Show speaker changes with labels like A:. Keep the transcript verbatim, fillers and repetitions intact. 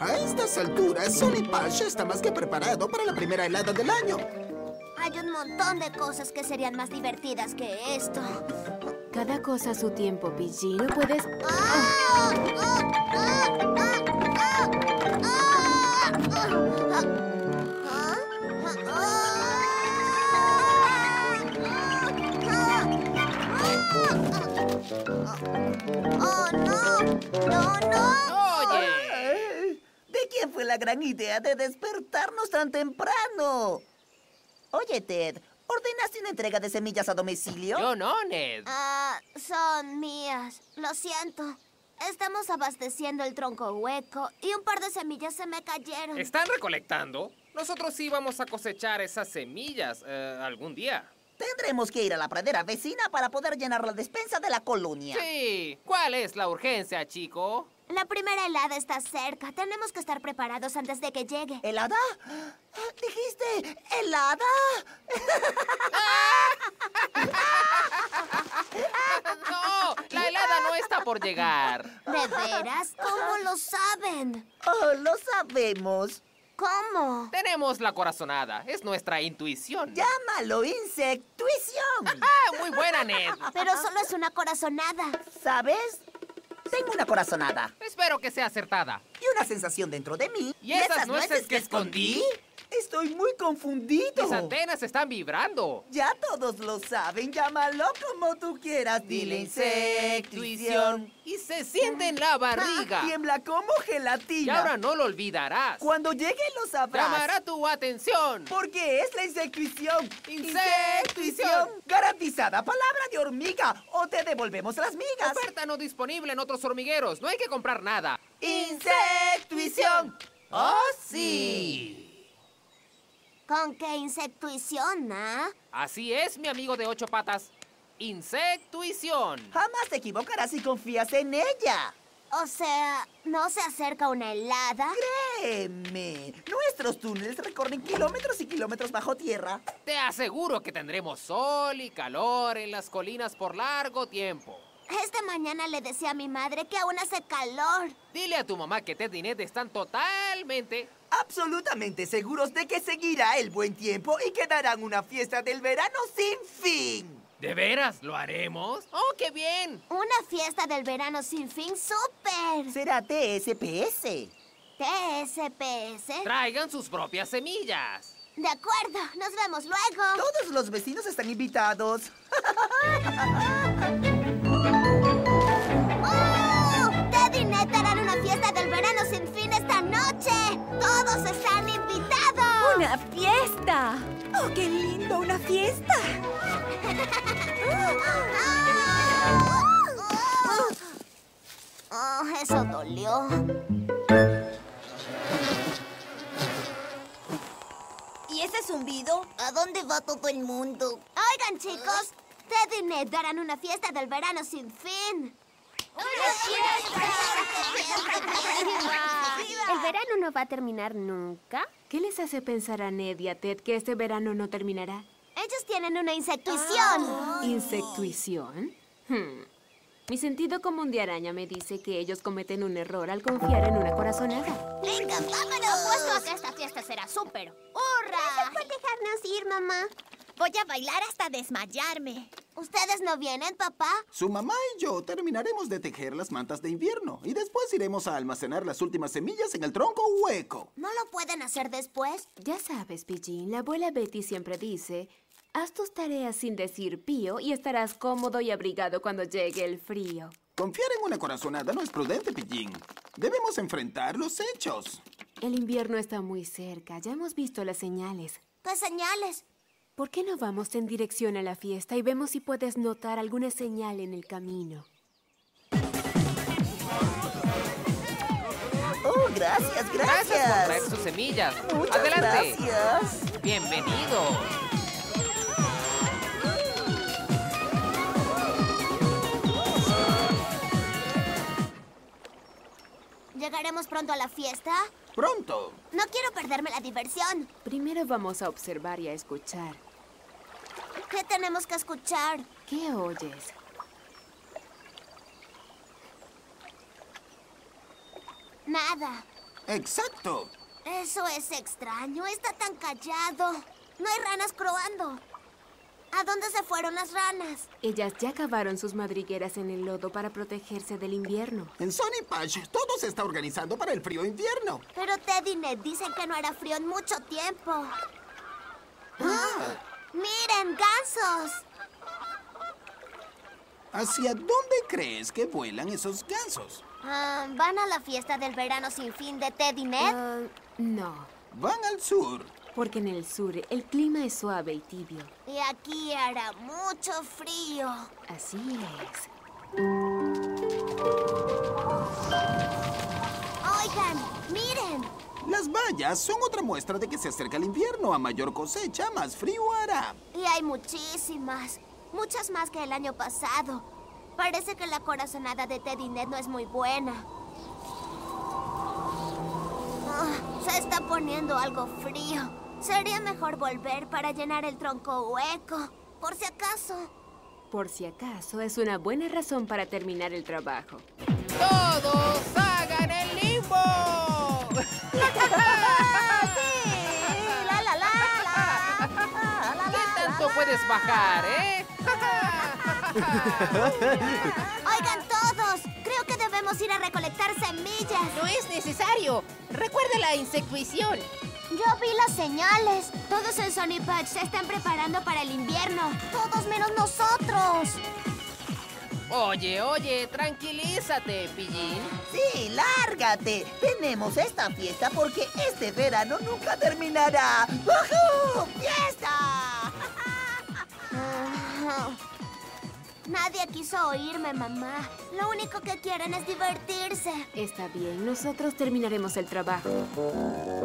A: A estas alturas, Sonny Patch está más que preparado para la primera helada del año.
B: Hay un montón de cosas que serían más divertidas que esto.
C: Cada cosa a su tiempo, P G. No puedes...
B: ¡Ah! ¡Ah! ¡Ah! ¡Ah! ¡Ah! ¡Oh, no! ¡No, no!
D: ¡Oye! ¿De quién fue la gran idea de despertarnos tan temprano? Oye, Ted, ¿ordenaste una entrega de semillas a domicilio?
E: Yo no, Ned.
B: Ah, son mías. Lo siento. Estamos abasteciendo el tronco hueco y un par de semillas se me cayeron.
E: ¿Están recolectando? Nosotros sí vamos a cosechar esas semillas eh, algún día.
D: Tendremos que ir a la pradera vecina para poder llenar la despensa de la colonia.
E: Sí. ¿Cuál es la urgencia, chico?
B: La primera helada está cerca. Tenemos que estar preparados antes de que llegue.
D: ¿Helada? ¿Dijiste helada?
E: No, la helada no está por llegar.
B: ¿De veras? ¿Cómo lo saben?
D: Oh, lo sabemos.
B: ¿Cómo?
E: Tenemos la corazonada. Es nuestra intuición.
D: Llámalo insectuición.
E: ¡Ah, muy buena, Ned!
B: Pero solo es una corazonada.
D: ¿Sabes? Tengo una corazonada
E: Espero que sea acertada.
D: y una sensación dentro de mí.
E: ¿Y esas nueces que escondí?
D: Estoy muy confundido.
E: Mis antenas están vibrando.
D: Ya todos lo saben, llámalo como tú quieras. Dile insectuición.
E: Y se siente en la barriga.
D: Tiembla como
E: Y
D: gelatina.
E: ahora no lo olvidarás.
D: Cuando llegue lo sabrás.
E: Llamará tu atención.
D: Porque es la insectuición.
E: Insectuición.
D: Garantizada. Palabra de hormiga. O te devolvemos las migas.
E: Oferta no disponible en otros hormigueros. No hay que comprar nada.
D: Insectuición.
E: ¡Oh, sí!
B: ¿Con qué insectuición, ah?
E: Así es, mi amigo de ocho patas. Insectuición.
D: Jamás te equivocarás si confías en ella.
B: O sea, ¿no se acerca una helada?
D: Créeme, nuestros túneles recorren kilómetros y kilómetros bajo tierra.
E: Te aseguro que tendremos sol y calor en las colinas por largo tiempo.
B: Esta mañana le decía a mi madre que aún hace calor.
E: Dile a tu mamá que Ted y Ned están totalmente...
D: Absolutamente seguros de que seguirá el buen tiempo y que darán una fiesta del verano sin fin.
E: ¿De veras lo haremos? ¡Oh, qué bien!
B: Una fiesta del verano sin fin, súper.
D: Será T S P S.
B: ¿T S P S?
E: Traigan sus propias semillas.
B: De acuerdo, nos vemos luego.
D: Todos los vecinos están invitados.
B: ¡Oh! Ted y Ned harán una fiesta del verano sin fin esta noche. ¡Todos están invitados!
C: ¡Una fiesta! ¡Oh, qué lindo, una fiesta!
B: Oh, eso dolió.
F: ¿Y ese zumbido? ¿A dónde va todo el mundo?
B: Oigan, chicos, Ted y Ned darán una fiesta del verano sin fin. ¿El verano no va a terminar nunca?
C: ¿Qué les hace pensar a Ned y a Ted que este verano no terminará?
B: Ellos tienen una insectuición.
C: ¿Insectuición? Hmm. Mi sentido común de araña me dice que ellos cometen un error al confiar en una corazonada.
F: ¡Venga, vámonos!
B: Apuesto a que esta fiesta será súper. ¡Hurra! Gracias por dejarnos ir, mamá.
F: Voy a bailar hasta desmayarme.
B: ¿Ustedes no vienen, papá?
A: Su mamá y yo terminaremos de tejer las mantas de invierno y después iremos a almacenar las últimas semillas en el tronco hueco.
B: ¿No lo pueden hacer después?
C: Ya sabes, Pidgein, la abuela Betty siempre dice... Haz tus tareas sin decir pío y estarás cómodo y abrigado cuando llegue el frío.
A: Confiar en una corazonada no es prudente, Pidgein. Debemos enfrentar los hechos.
C: El invierno está muy cerca. Ya hemos visto las señales.
B: ¿Qué señales?
C: ¿Por qué no vamos en dirección a la fiesta y vemos si puedes notar alguna señal en el camino?
D: Oh, gracias, gracias.
E: Gracias por traer sus semillas.
D: Muchas
E: Adelante.
D: gracias.
E: Bienvenido.
B: ¿Llegaremos pronto a la fiesta?
A: Pronto.
B: No quiero perderme la diversión.
C: Primero vamos a observar y a escuchar.
B: ¿Qué tenemos que escuchar?
C: ¿Qué oyes?
B: Nada.
A: Exacto.
B: Eso es extraño. Está tan callado. No hay ranas croando. ¿A dónde se fueron las ranas?
C: Ellas ya cavaron sus madrigueras en el lodo para protegerse del invierno.
A: En Sonny Patch todo se está organizando para el frío invierno.
B: Pero Ted y Ned dicen que no hará frío en mucho tiempo. ¡Ah! ¡Miren, gansos!
A: ¿Hacia dónde crees que vuelan esos gansos?
B: Ah, ¿van a la fiesta del verano sin fin de Ted y Ned?
C: Ah, no,
A: Van al sur.
C: porque en el sur el clima es suave y tibio.
B: Y aquí hará mucho frío.
C: Así es.
B: Oigan, miren.
A: Las bayas son otra muestra de que se acerca el invierno. A mayor cosecha, más frío hará.
B: Y hay muchísimas. Muchas más que el año pasado. Parece que la corazonada de Ted y Ned no es muy buena. Ah, se está poniendo algo frío. Sería mejor volver para llenar el tronco hueco. Por si acaso.
C: Por si acaso, es una buena razón para terminar el trabajo.
E: ¡Todos hagan el limbo!
D: La, la, la, la. La, la,
E: ¿Qué
D: la,
E: tanto
D: la,
E: puedes bajar, eh?
B: Oigan todos, creo que debemos ir a recolectar semillas.
G: No es necesario. Recuerda la insectuición.
B: Yo vi las señales. Todos en Sonny Patch se están preparando para el invierno. Todos menos nosotros.
E: Oye, oye, tranquilízate, Pillín.
D: Sí, lárgate. Tenemos esta fiesta porque este verano nunca terminará. ¡Woohoo! ¡Fiesta!
B: Ah, Nadie quiso oírme, mamá. Lo único que quieren es divertirse.
C: Está bien, nosotros terminaremos el trabajo.